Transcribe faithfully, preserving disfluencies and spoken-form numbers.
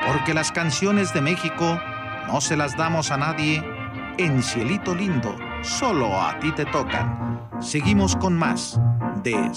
porque las canciones de México no se las damos a nadie. En Cielito Lindo, solo a ti te tocan. Seguimos con más de